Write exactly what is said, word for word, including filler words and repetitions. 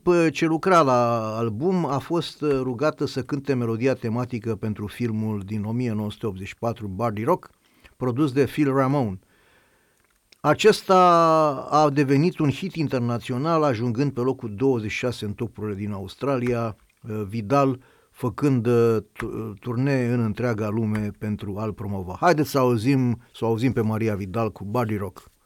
ce lucra la album, a fost rugată să cânte melodia tematică pentru filmul din o mie nouă sute optzeci și patru, Bardi Rock, produs de Phil Ramone. Acesta a devenit un hit internațional, ajungând pe locul douăzeci și șase în topurile din Australia, Vidal făcând turnee în întreaga lume pentru a-l promova. Haideți să auzim, să auzim pe Maria Vidal cu Bardi Rock.